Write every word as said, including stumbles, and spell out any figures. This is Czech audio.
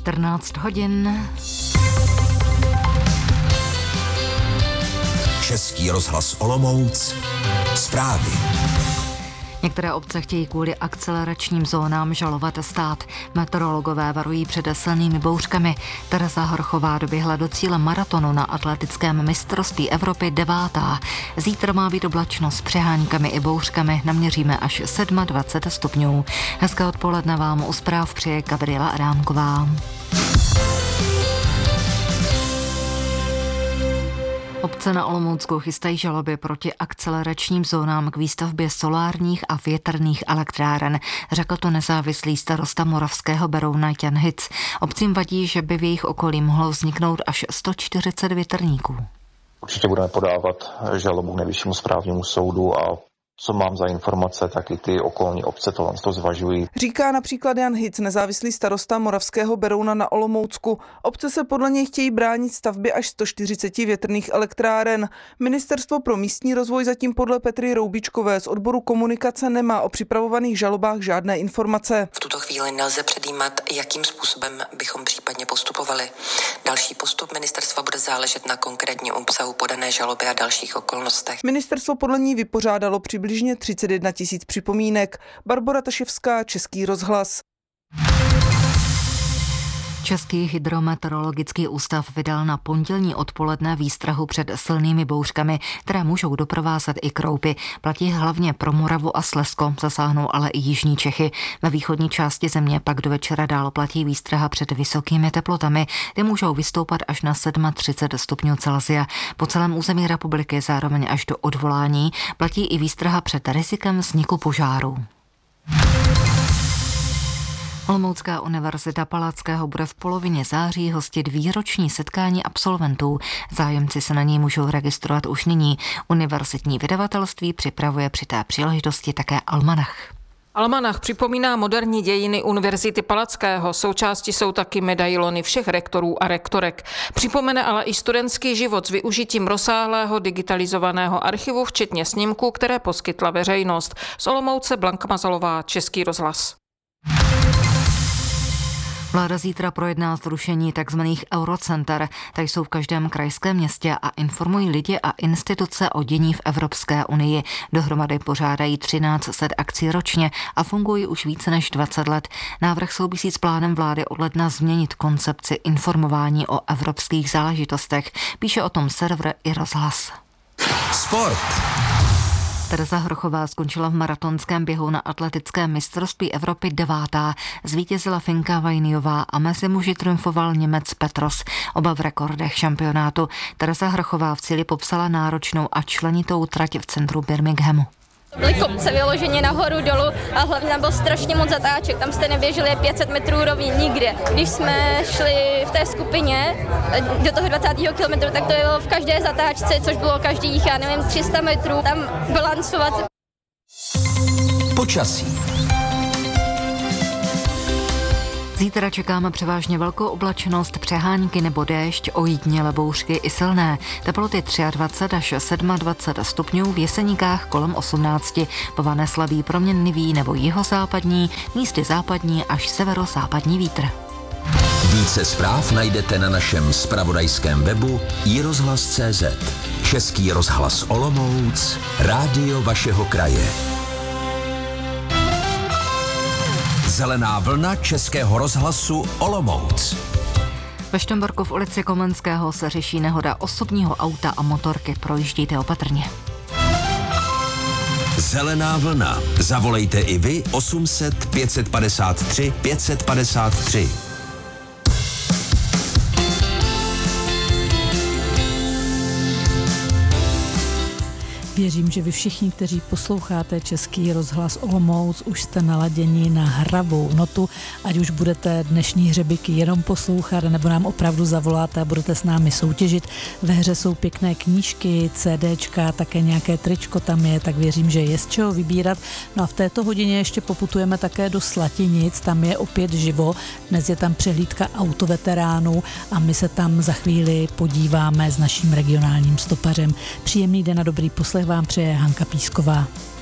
čtrnáct hodin. Český rozhlas Olomouc. Zprávy. Některé obce chtějí kvůli akceleračním zónám žalovat stát. Meteorologové varují před silnými bouřkami. Tereza Horchová doběhla do cíle maratonu na atletickém mistrovství Evropy devátá. Zítra má být oblačno s přeháňkami i bouřkami. Naměříme až dvacet sedm stupňů. Hezké odpoledne vám u zpráv přeje Gabriela Adámková. Obce na Olomoucku chystají žaloby proti akceleračním zónám k výstavbě solárních a větrných elektráren, řekl to nezávislý starosta Moravského Berouna Jan Hic. Obcím vadí, že by v jejich okolí mohlo vzniknout až sto čtyřicet větrníků. Určitě budeme podávat žalobu k Nejvyššímu správnímu soudu a co mám za informace, tak i ty okolní obce to, to zvažují. Říká například Jan Hic, nezávislý starosta Moravského Berouna na Olomoucku. Obce se podle něj chtějí bránit stavbě až sto čtyřicet větrných elektráren. Ministerstvo pro místní rozvoj zatím podle Petry Roubičkové z odboru komunikace nemá o připravovaných žalobách žádné informace. V tuto chvíli nelze předjímat, jakým způsobem bychom případně postupovali. Další postup ministerstva bude záležet na konkrétním obsahu podané žaloby a dalších okolnostech. Ministerstvo podle ní vypořádalo přibližně Přibližně třicet jedna tisíc připomínek. Barbora Taševská, Český rozhlas. Český hydrometeorologický ústav vydal na pondělní odpoledne výstrahu před silnými bouřkami, které můžou doprovázet i kroupy. Platí hlavně pro Moravu a Slezsko, zasáhnou ale i jižní Čechy. Ve východní části země pak do večera dál platí výstraha před vysokými teplotami, ty můžou vystoupat až na třicet sedm stupňů Celsia. Po celém území republiky zároveň až do odvolání platí i výstraha před rizikem vzniku požáru. Olomoucká univerzita Palackého bude v polovině září hostit výroční setkání absolventů. Zájemci se na něj můžou registrovat už nyní. Univerzitní vydavatelství připravuje při té příležitosti také almanach. Almanach připomíná moderní dějiny Univerzity Palackého. Součástí jsou taky medailony všech rektorů a rektorek. Připomene ale i studentský život s využitím rozsáhlého digitalizovaného archivu, včetně snímků, které poskytla veřejnost. Z Olomouce Blanka Mazalová, Český rozhlas. Vláda zítra projedná zrušení tzv. Eurocenter. Ta jsou v každém krajském městě a informují lidi a instituce o dění v Evropské unii. Dohromady pořádají třináct set akcí ročně a fungují už více než dvacet let. Návrh souvisí s plánem vlády od ledna změnit koncepci informování o evropských záležitostech. Píše o tom server i rozhlas. Sport. Tereza Horchová skončila v maratonském běhu na atletickém mistrovství Evropy devátá. Zvítězila Finka Vajniová a mezi muži triumfoval Němec Petros. Oba v rekordech šampionátu. Tereza Horchová v cíli popsala náročnou a členitou trať v centru Birminghamu. Byly kopce vyloženě nahoru, dolů a hlavně tam bylo strašně moc zatáček. Tam jste neběželi pět set metrů rovný nikde. Když jsme šli v té skupině do toho dvacátého kilometru, tak to bylo v každé zatáčce, což bylo každých, já nevím, tři sta metrů. Tam balancovat. Počasí. Zítra čekáme převážně velkou oblačnost, přehánky nebo déšť, ojedinělé bouřky i silné. Teploty dvacet tři až dvacet sedm stupňů, v Jeseníkách kolem osmnáct. Povane slabý proměnlivý nebo jihozápadní, místy západní až severozápadní vítr. Více zpráv najdete na našem zpravodajském webu i rozhlas tečka cé zet. Český rozhlas Olomouc, rádio vašeho kraje. Zelená vlna Českého rozhlasu Olomouc. Ve Štomborku v ulici Komenského se řeší nehoda osobního auta a motorky. Projíždějte opatrně. Zelená vlna. Zavolejte i vy osm set pět padesát tři pět padesát tři. Věřím, že vy všichni, kteří posloucháte Český rozhlas Olomouc, už jste naladěni na hravou notu, ať už budete dnešní hřebiky jenom poslouchat, nebo nám opravdu zavoláte a budete s námi soutěžit. Ve hře jsou pěkné knížky, CDčka, také nějaké tričko tam je, tak věřím, že je z čeho vybírat. No a v této hodině ještě poputujeme také do Slatinic, tam je opět živo, dnes je tam přehlídka autoveteránů a my se tam za chvíli podíváme s naším regionálním stopařem. Příjemný den a dobrý poslech vám přeje Hanka Písková.